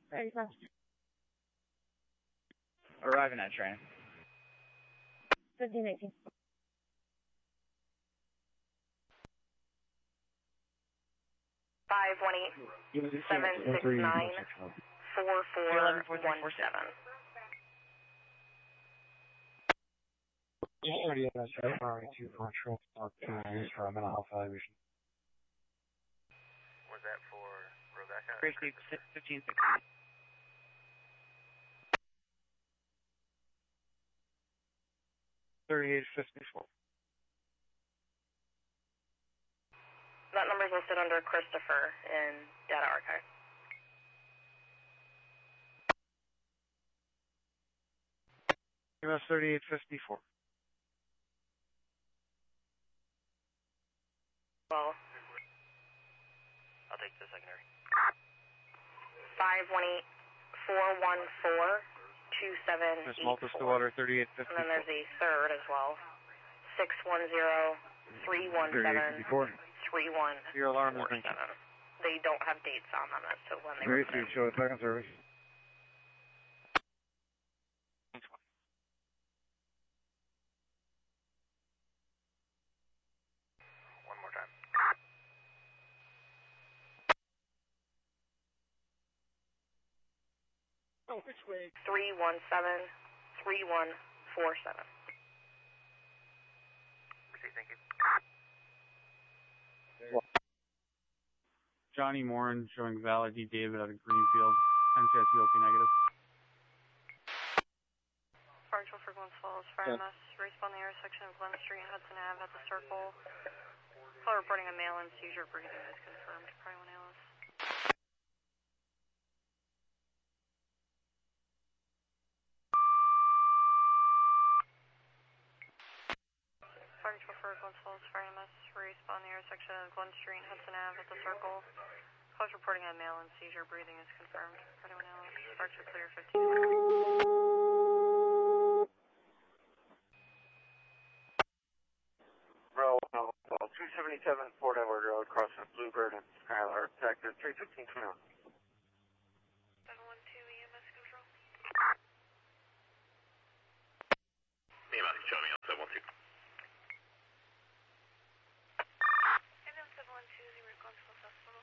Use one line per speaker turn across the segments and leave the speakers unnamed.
Very fast.
Arriving at train.
1518.
Five 769 4417.
Already has RA2 for truck talk to use for a mental health evaluation.
Was that for Rebecca?
1560.
3854.
That number is listed under Christopher in data archive.
MS 3854.
Well,
I'll take the secondary.
518-414-2784.
Miss Malta Stillwater 3854.
And then there's a third as well. 610-317-3147.
Your alarm is ringing.
They don't have dates on them as to when they
Very
were
soon, show second service.
One more time.
Oh, which way?
317-3147.
Thank you.
Johnny Moran showing valid D. David out of Greenfield. NCSUOP negative.
Partial for Glens Falls, Fire MS, respond the intersection of Glen Street and Hudson Ave at the circle. Call reporting a mail-in seizure, breathing is confirmed. Probably one ALS. Partial for Glens Falls, Fire MS, respond the intersection of Glen Street and Hudson Ave at the circle. Call reporting a mail-in seizure, breathing is confirmed. Probably one ALS. Partial clear 15.
Row 277 Fort Edward Road, crossing Bluebird and Skylar, sector 315
712 EMS control.
EMS, show me on 712.
AM 712, Glens Falls Hospital.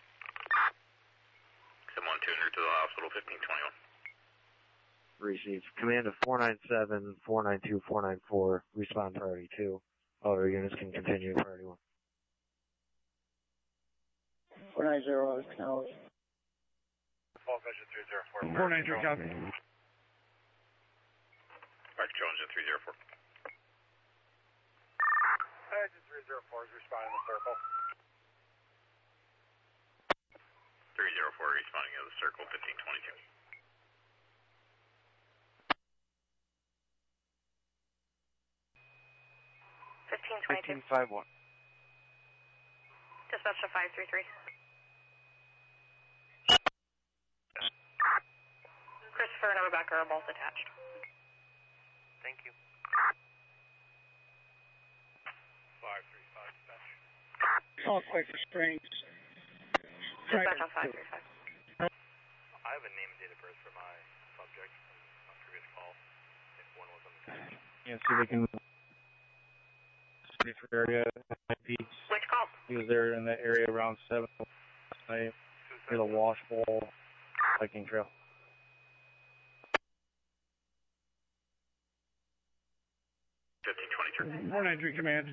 712, near to the hospital, 1521.
Received. Command of 497, 492, 494. Respond priority 2. All our units can continue priority 1.
490 is acknowledged.
Fall Vision 304.
493 copy.
Fire Control Engine 304. Engine 304 is responding to the circle. 304 responding to the circle, 1522.
1551.
Dispatch to 533. Christopher and Rebecca are both attached.
Thank you. 535 dispatch.
All quick restraints.
Dispatch on 535.
I have a name and date of birth for my subject from a previous call. If one was on the call.
Yeah, so we can... area.
Which call?
He was there in the area around 7 last night. Near the wash bowl hiking trail.
1523.
493 command.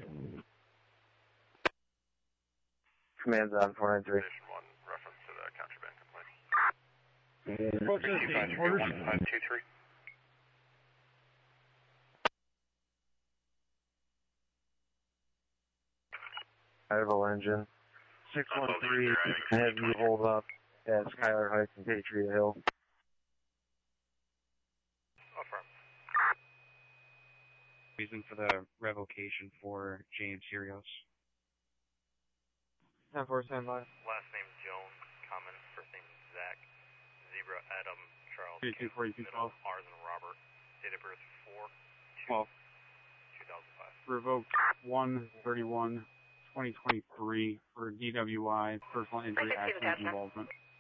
Command's on 493.
Station 1, reference to the contraband complaint.
Approach the station. Orders.
1523.
Arrival engine. 613, have you hold up at Skylar Heights and Patriot Hill.
Affirm.
Reason for the revocation for James Sirios. 10-4, standby.
Last name Jones, common, first name Zach, Zebra Adam Charles.
324212.
R than Robert. Date of birth 4/2/2005.
Revoked 1/31/2023 for DWI, personal injury accident involvement.